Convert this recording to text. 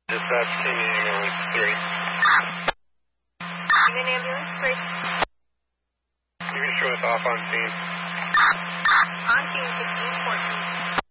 Dispatch, King Ambulance 3. King Ambulance 3. You can show us off on scene. On scene 1514.